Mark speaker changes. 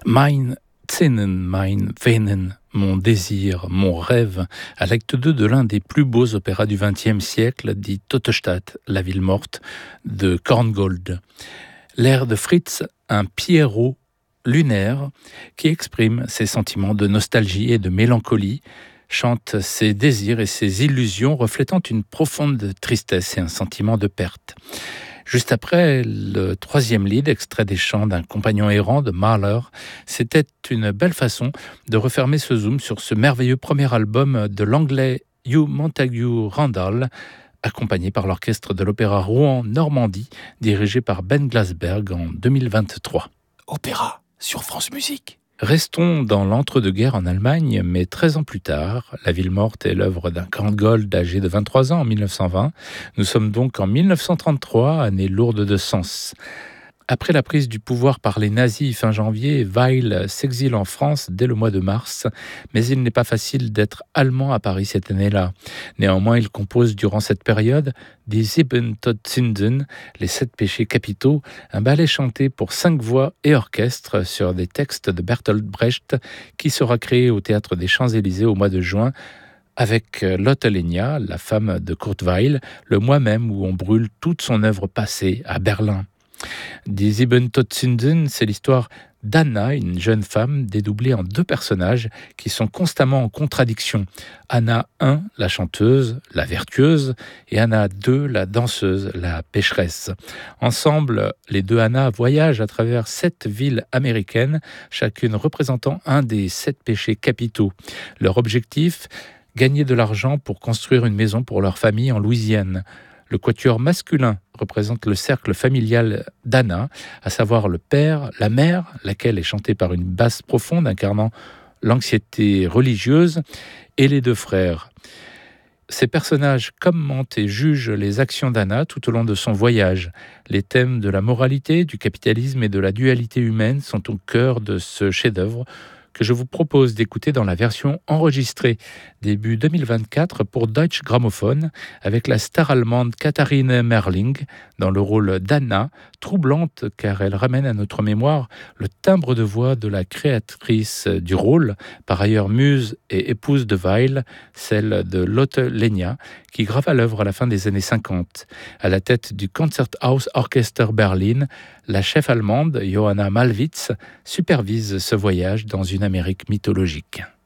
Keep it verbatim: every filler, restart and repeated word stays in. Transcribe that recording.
Speaker 1: Mein Zinnen, mein Venen, mon désir, mon rêve, à l'acte deux de l'un des plus beaux opéras du vingtième siècle, dit Tote Stadt, la ville morte, de Korngold. L'air de Fritz, un Pierrot lunaire qui exprime ses sentiments de nostalgie et de mélancolie, chante ses désirs et ses illusions, reflétant une profonde tristesse et un sentiment de perte. Juste après, le troisième lead, extrait des chants d'un compagnon errant de Mahler, c'était une belle façon de refermer ce zoom sur ce merveilleux premier album de l'anglais Hugh Montagu Randall, accompagné par l'orchestre de l'Opéra Rouen-Normandie, dirigé par Ben Glasberg en deux mille vingt-trois.
Speaker 2: Opéra sur France Musique.
Speaker 1: Restons dans l'entre-deux-guerres en Allemagne, mais treize ans plus tard, La ville morte est l'œuvre d'un Korngold âgé de vingt-trois ans en mille neuf cent vingt. Nous sommes donc en mille neuf cent trente-trois, année lourde de sens. Après la prise du pouvoir par les nazis fin janvier, Weill s'exile en France dès le mois de mars, mais il n'est pas facile d'être allemand à Paris cette année-là. Néanmoins, il compose durant cette période Die Sieben Todsünden, les sept péchés capitaux, un ballet chanté pour cinq voix et orchestre sur des textes de Bertolt Brecht qui sera créé au Théâtre des Champs-Élysées au mois de juin, avec Lotte Lenya, la femme de Kurt Weill, le mois même où on brûle toute son œuvre passée à Berlin. Die Sieben Todsünden, c'est l'histoire d'Anna, une jeune femme dédoublée en deux personnages qui sont constamment en contradiction. Anna un, la chanteuse, la vertueuse, et Anna deux, la danseuse, la pécheresse. Ensemble, les deux Anna voyagent à travers sept villes américaines, chacune représentant un des sept péchés capitaux. Leur objectif, gagner de l'argent pour construire une maison pour leur famille en Louisiane. Le quatuor masculin représente le cercle familial d'Anna, à savoir le père, la mère, laquelle est chantée par une basse profonde incarnant l'anxiété religieuse, et les deux frères. Ces personnages commentent et jugent les actions d'Anna tout au long de son voyage. Les thèmes de la moralité, du capitalisme et de la dualité humaine sont au cœur de ce chef-d'œuvre que je vous propose d'écouter dans la version enregistrée début deux mille vingt-quatre pour Deutsche Grammophon avec la star allemande Katharine Merling dans le rôle d'Anna, troublante car elle ramène à notre mémoire le timbre de voix de la créatrice du rôle, par ailleurs muse et épouse de Weill, celle de Lotte Lenya, qui grava l'œuvre à la fin des années cinquante. À la tête du Concerthaus Orchester Berlin, la chef allemande Johanna Malwitz supervise ce voyage dans une Amérique mythologique.